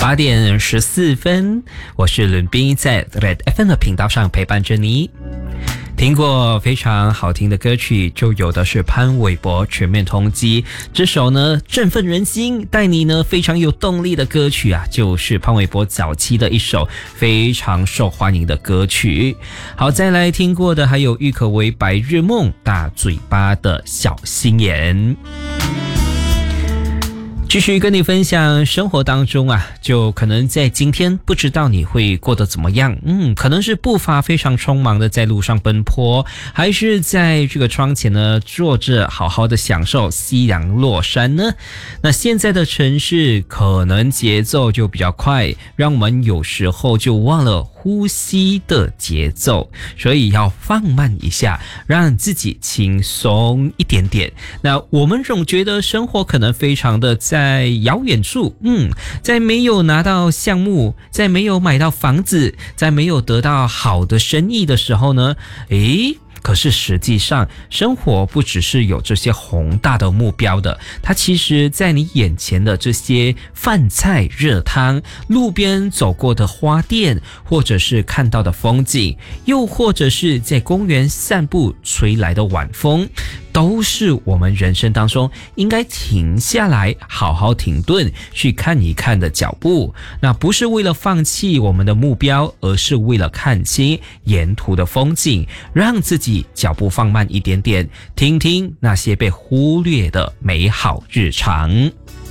8:14，我是伦斌，在 Red FM 的频道上陪伴着你。听过非常好听的歌曲，就有的是潘玮柏《全面通缉》，这首呢振奋人心，带你呢非常有动力的歌曲啊，就是潘玮柏早期的一首非常受欢迎的歌曲。好，再来听过的还有郁可唯《白日梦》，大嘴巴的小心眼。继续跟你分享生活当中啊，就可能在今天不知道你会过得怎么样，可能是步伐非常匆忙的在路上奔波，还是在这个窗前呢坐着好好的享受夕阳落山呢？那现在的城市可能节奏就比较快，让我们有时候就忘了呼吸的节奏，所以要放慢一下，让自己轻松一点点。那我们总觉得生活可能非常的在遥远处，在没有拿到项目，在没有买到房子，在没有得到好的生意的时候呢，可是实际上生活不只是有这些宏大的目标的，它其实在你眼前的这些饭菜热汤，路边走过的花店，或者是看到的风景，又或者是在公园散步吹来的晚风，都是我们人生当中应该停下来好好停顿去看一看的脚步。那不是为了放弃我们的目标，而是为了看清沿途的风景，让自己脚步放慢一点点，听听那些被忽略的美好日常。